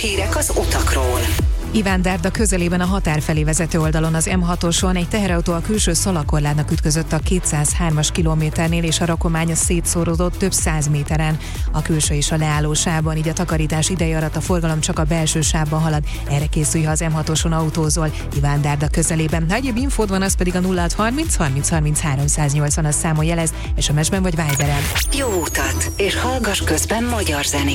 Hírek az utakról. Iván Dárda közelében a határ felé vezető oldalon az M6-oson egy teherautó a külső szalakorlátnak ütközött a 203-as kilométernél, és a rakománya szétszóródott több 100 méteren. A külső és a leálló sávban, így a takarítás ideje alatt a forgalom csak a belső sávban halad. Erre készülj, ha az M6-oson autózol. Iván Dárda közelében. Ha egyéb infód van, az pedig a 0630 30 30 380-as számon jelez, SMS-ben vagy Viberen. Jó utat, és hallgass közben magyar zenét.